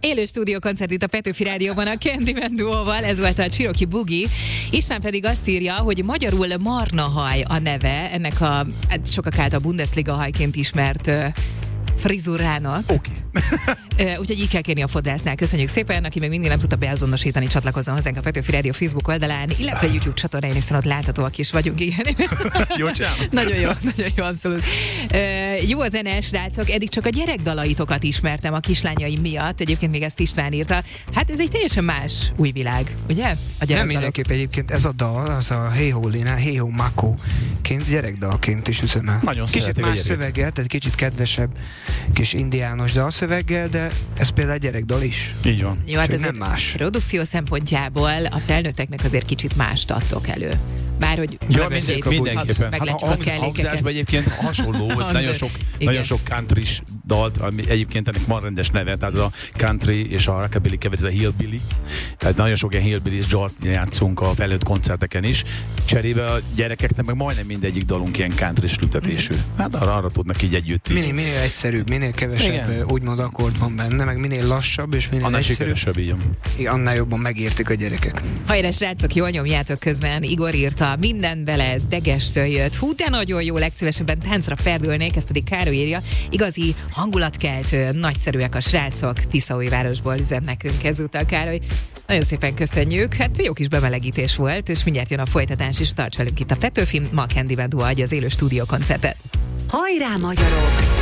Élő stúdiókoncert itt a Petőfi Rádióban a Candyman duóval, ez volt a Cherokee Boogie. István pedig azt írja, hogy magyarul Marnahaj a neve, ennek a sokak által Bundesliga hajként ismert frizurának. Oké. Úgyhogy így kell kérni a fodrásznál. Köszönjük szépen, aki még mindig nem tudta beazonosítani, csatlakozzon hozzánk a Petőfi Rádió Facebook oldalán, illetve a YouTube csatornáján, hiszen ott láthatóak is vagyunk, igen. Jó csinálom. Nagyon jó, abszolút. Jó a zene, srácok, eddig csak a gyerekdalaitokat ismertem a kislányaim miatt, egyébként még ezt István írta. Hát ez egy teljesen más új világ, ugye? A Nem mindenképp egyébként ez a dal, az a Hey Ho Lina, Hey Ho Mako-ként, gyerekdalként is üzemel. Nagyon kicsit szeretik a más gyerekek. szöveggel, tehát kicsit kedvesebb, kis indiános dalszöveggel, de ez például gyerekdal is. Így van. Jó, hát Csak ez nem más. produkció szempontjából a felnőtteknek azért kicsit mást adtok elő. Bárhogy Ja, levezét, mindenképpen. meglátjuk a kellékeket. Hangzásban egyébként hasonló, hogy nagyon sok country-s dalt, ami egyébként ennek van rendes neve, tehát a country és a rockabilly keveredez, a hillbilly. Tehát nagyon sok ilyen hillbilly dalt játszunk a felnőtt koncerteken is. Cserébe a gyerekeknek meg majdnem mindegyik dalunk ilyen country-s ültetésű. Hát arra tudnak így együtt. Minél egyszerűbb, minél kevesebb úgymond akkord van benne, meg minél lassabb, és minél Annál egyszerűbb, sikeresebb, így. annál jobban megértik a gyerekek. Hajrá, srácok, jól nyomjátok közben. Igor írta, minden bele, ez Degestől jött. Hú, de nagyon jó, legszívesebben táncra perdülnék, ez pedig Károly írja. Igazi hangulatkeltő, nagyszerűek a srácok. Tiszaújvárosból üzem nekünk ezúttal, Károly. Nagyon szépen köszönjük. Hát jó kis bemelegítés volt, és mindjárt jön a folytatás is. Tarts velünk itt a Petőfi, ma a Candyman duó adja az élő stúdiókoncertet. Hajrá, magyarok!